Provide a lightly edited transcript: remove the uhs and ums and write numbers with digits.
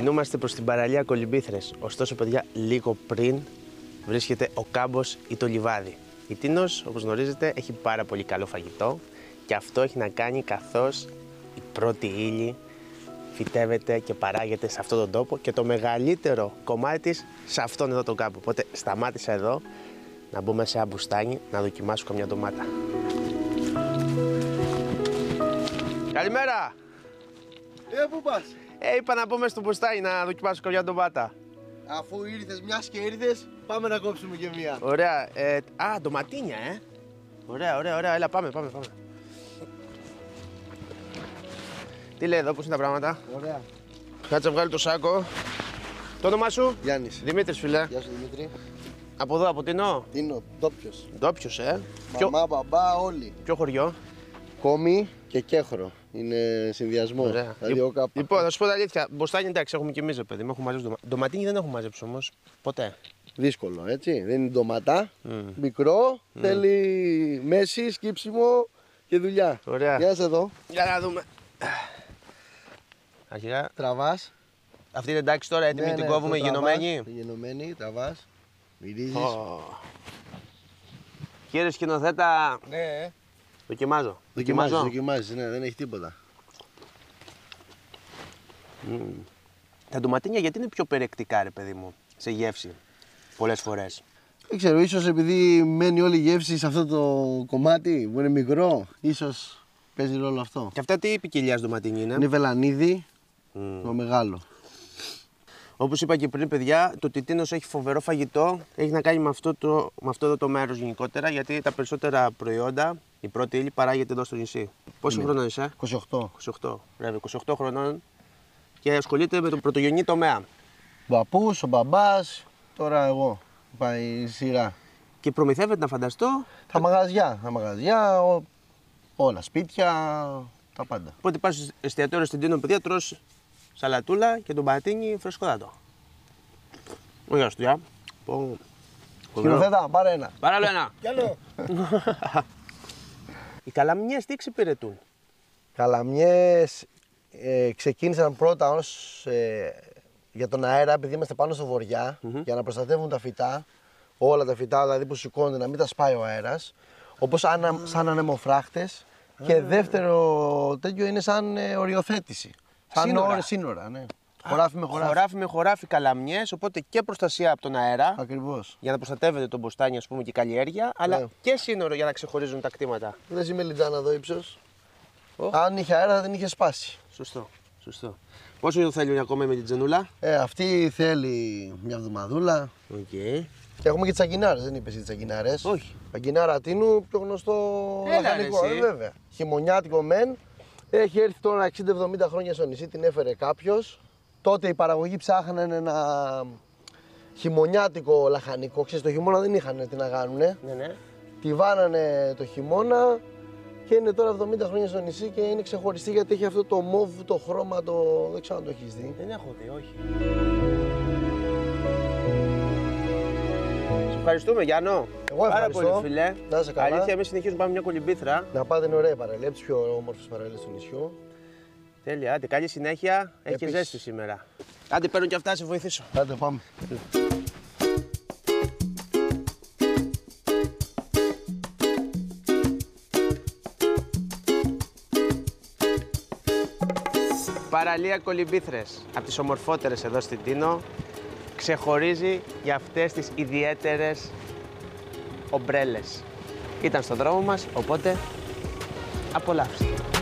Κινούμαστε προς την παραλία Κολυμπήθρες. Ωστόσο, παιδιά, λίγο πριν βρίσκεται ο κάμπος ή το λιβάδι. Η Τίνος, όπως γνωρίζετε, έχει πάρα πολύ καλό φαγητό και αυτό έχει να κάνει καθώς η πρώτη ύλη φυτεύεται και παράγεται σε αυτόν τον τόπο και το μεγαλύτερο κομμάτι της σε αυτόν εδώ τον κάμπο. Οπότε σταμάτησα εδώ να μπούμε σε ένα μπουστάνι να δοκιμάσω καμιά ντομάτα. Καλημέρα! Πού πας? Είπα να μπούμε στο μπουστάνι να δοκιμάσω καμιά ντομάτα. Αφού ήρθες, μιας και ήρθες, πάμε να κόψουμε και μία. Ωραία. Ντοματίνια, Ωραία. Έλα, πάμε. Τι λέει εδώ, πώς είναι τα πράγματα? Ωραία. Κάτσε να βγάλει το σάκο. Το όνομά σου? Γιάννης. Δημήτρης, φίλε. Γεια σου Δημήτρη. Από εδώ, από Τίνο. Τίνο, ντόπιος. Ντόπιος, Μαμά, μπαμπά, όλοι. Ποιο χωριό? Κόμι και Κέχρο. Είναι συνδυασμό. Ωραία. Λοιπόν, θα σου πω τα αλήθεια. Μποστάνι, εντάξει, έχουμε και εμείς, παιδί μου. Έχουμε μαζέψει ντοματίνι, δεν έχουμε μαζέψει όμως. Ποτέ. Δύσκολο, έτσι. Δεν είναι ντοματά. Μικρό, θέλει μέση, σκύψιμο και δουλειά. Ωραία. Γεια σας εδώ. Για να δούμε. Αρχικά. Τραβάς. Αυτή είναι εντάξει τώρα, έτοιμη, την κόβουμε γενομένη. Γενομένη, τραβάς. Μυρίζεις. Κύριε σκηνοθέτα, Ναι. Δοκιμάζω. Ναι, δεν έχει τίποτα. Τα ντοματίνια γιατί είναι πιο περιεκτικά, ρε παιδί μου, σε γεύση, πολλές φορές. Δεν ξέρω, ίσως επειδή μένει όλη η γεύση σε αυτό το κομμάτι που είναι μικρό, ίσως παίζει ρόλο αυτό. Και αυτά τι ποικιλία ντοματίνι είναι? Είναι βελανίδι, το μεγάλο. Όπως είπα και πριν, παιδιά, το Τίνος έχει φοβερό φαγητό. Έχει να κάνει με αυτό εδώ το μέρος γενικότερα, γιατί τα περισσότερα προϊόντα, η πρώτη ύλη παράγεται εδώ στο νησί. Πόσο χρονών είσαι? 28. 28. Βέβαια, 28 χρονών και ασχολείται με τον πρωτογενή τομέα. Ο παππούς, ο μπαμπάς, τώρα εγώ. Πάει η σειρά. Και προμηθεύεται, να φανταστώ. Τα μαγαζιά, όλα, σπίτια, τα πάντα. Οπότε πας στο εστιατόριο στην Τίνο, παιδιά, τρως σαλατούλα και τον πατίνι φρεσκοδάτο. Ωραία, στοιά. Σκηνοθέτα, πάρε ένα. Πάρε άλλο ένα. Κι άλλο. Οι καλαμιές τι εξυπηρετούν? Καλαμιές ξεκίνησαν πρώτα για τον αέρα, επειδή είμαστε πάνω στο βοριά, για να προστατεύουν τα φυτά, όλα τα φυτά δηλαδή που σηκώνονται, να μην τα σπάει ο αέρας, όπως σαν ανεμοφράχτες. Και δεύτερο τέτοιο είναι σαν οριοθέτηση. Σαν σύνορα, ναι. Χωράφι με χωράφι. Χωράφι με χωράφι καλαμιές, οπότε και προστασία από τον αέρα. Ακριβώς. Για να προστατεύεται το μποστάνι, ας πούμε, και η καλλιέργεια, αλλά και σύνορο για να ξεχωρίζουν τα κτήματα. Δεν είμαι λιτζάνα εδώ ύψος. Αν είχε αέρα δεν είχε σπάσει. Σωστό. Πόσο θέλει ακόμα με την τζενούλα? Αυτή θέλει μια εβδομαδούλα. Okay. Και έχουμε και τις αγκινάρες, δεν είπες τις αγκινάρες? Όχι. Αγκινάρα Τίνου, πιο γνωστό λαχανικό, βέβαια. Χειμωνιάτικο μεν. Έχει έρθει τώρα 60-70 χρόνια στο νησί, την έφερε κάποιος. Τότε οι παραγωγοί ψάχνανε ένα χειμωνιάτικο λαχανικό. Ξέρεις, το χειμώνα δεν είχαν τι να κάνουνε. Ναι. Τη βάνανε το χειμώνα και είναι τώρα 70 χρόνια στο νησί και είναι ξεχωριστή γιατί έχει αυτό το μόβ, το χρώμα, δεν ξέρω αν το έχεις δει. Δεν έχω δει, όχι. Σε ευχαριστούμε, Γιάννο. Εγώ ευχαριστώ. Πάρα πολύ, φίλε. Να είσαι καλά. Αλήθεια, εμείς συνεχίζουμε να πάμε μια Κολυμπήθρα. Να πάτε, είναι ωραία παραλία, από τις πιο όμορφες παραλίες του νησιού. Τέλεια, άντε, καλή συνέχεια. Έχει Επίσης. ζέστη σήμερα. Άντε, παίρνω και αυτά, σε βοηθήσω. Άντε, πάμε. Παραλία Κολυμπήθρες, από τις ομορφότερες εδώ στην Τίνο, ξεχωρίζει για αυτές τις ιδιαίτερες ομπρέλες. Ήταν στον δρόμο μας, οπότε απολαύστε.